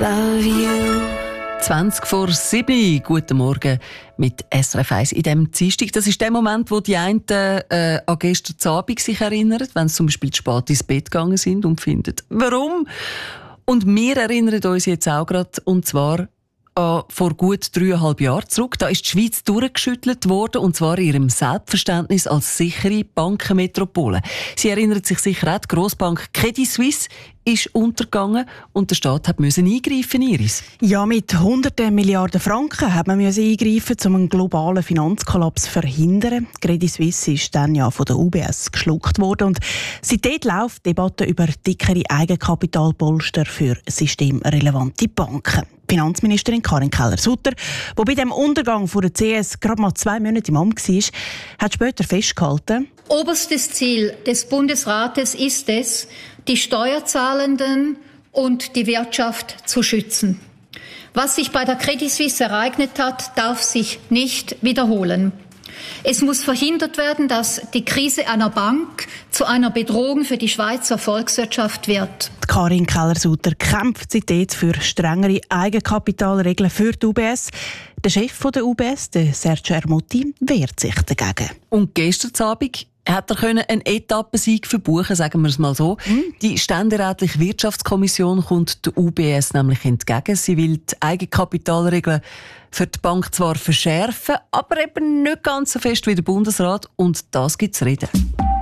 love you. 20 vor 7. Guten Morgen mit SRF 1 in diesem Dienstag. Das ist der Moment, wo die einen an gestern Abend sich erinnern, wenn sie zum Beispiel zu spät ins Bett gegangen sind und finden, warum? Und wir erinnern uns jetzt auch gerade, und zwar vor gut 3,5 Jahren zurück. Da ist die Schweiz durchgeschüttelt worden, und zwar in ihrem Selbstverständnis als sichere Bankenmetropole. Sie erinnern sich sicher auch, die Grossbank Credit Suisse ist untergegangen und der Staat musste eingreifen, Iris. Ja, mit hunderten Milliarden Franken hat man eingreifen, um einen globalen Finanzkollaps zu verhindern. Credit Suisse ist dann ja von der UBS geschluckt worden und seitdem läuft die Debatte über dickere Eigenkapitalpolster für systemrelevante Banken. Finanzministerin Karin Keller-Sutter, die bei dem Untergang von der CS gerade mal 2 Monate im Amt war, hat später festgehalten: Oberstes Ziel des Bundesrates ist es, die Steuerzahlenden und die Wirtschaft zu schützen. Was sich bei der Credit Suisse ereignet hat, darf sich nicht wiederholen. Es muss verhindert werden, dass die Krise einer Bank zu einer Bedrohung für die Schweizer Volkswirtschaft wird. Karin Keller-Sutter kämpft seitdem für strengere Eigenkapitalregeln für die UBS. Der Chef der UBS, der Sergio Ermotti, wehrt sich dagegen. Und gestern Abend hat er einen Etappensieg verbuchen, sagen wir es mal so. Die ständerätliche Wirtschaftskommission kommt der UBS nämlich entgegen. Sie will die Eigenkapitalregeln für die Bank zwar verschärfen, aber eben nicht ganz so fest wie der Bundesrat. Und das gibt es zu reden.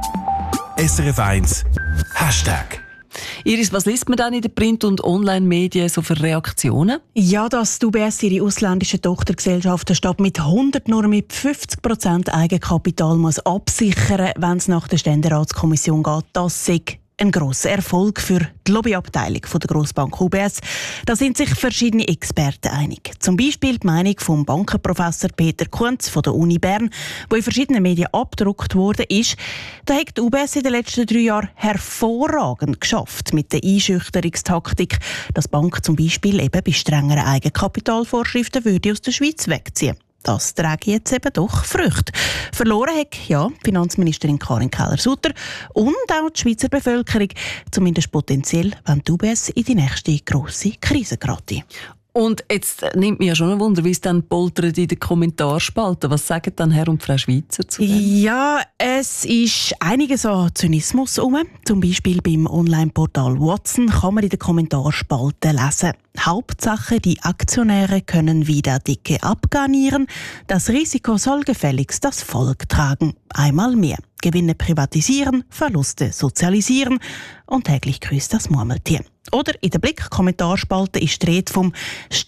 SRF 1 Hashtag. Iris, was liest man dann in den Print- und Online-Medien so für Reaktionen? Ja, dass die UBS ihre ausländischen Tochtergesellschaften statt mit 100 nur mit 50% Eigenkapital muss absichern, wenn es nach der Ständeratskommission geht, das sei ein grosser Erfolg für die Lobbyabteilung der Grossbank UBS. Da sind sich verschiedene Experten einig. Zum Beispiel die Meinung vom Bankenprofessor Peter Kunz von der Uni Bern, wo in verschiedenen Medien abgedruckt wurde, ist, da hat die UBS in den letzten 3 Jahren hervorragend geschafft mit der Einschüchterungstaktik, dass die Bank zum Beispiel eben bei strengeren Eigenkapitalvorschriften würde aus der Schweiz wegziehen. Das trage jetzt eben doch Früchte. Verloren hat ja Finanzministerin Karin Keller-Sutter und auch die Schweizer Bevölkerung, zumindest potenziell, wenn die UBS in die nächste grosse Krise gerät. Und jetzt nimmt mich ja schon ein Wunder, wie es dann poltert in den Kommentarspalten. Was sagen dann Herr und Frau Schweizer zu dem? Ja, es ist einiges an Zynismus herum. Zum Beispiel beim Online-Portal Watson kann man in den Kommentarspalten lesen: Hauptsache, die Aktionäre können wieder dicke abgarnieren. Das Risiko soll gefälligst das Volk tragen. Einmal mehr. Gewinne privatisieren, Verluste sozialisieren und täglich grüßt das Murmeltier. Oder in der Blick-Kommentarspalte ist die Rede vom